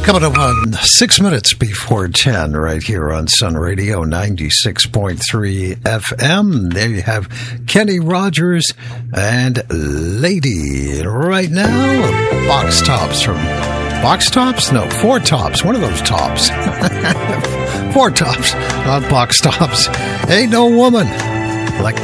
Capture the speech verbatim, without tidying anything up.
Coming up on six minutes before ten, right here on Sun Radio ninety-six point three F M. There you have Kenny Rogers and Lady. Right now, Box Tops from Box Tops? No, Four Tops. One of those tops. Four Tops, not Box Tops. Ain't no woman like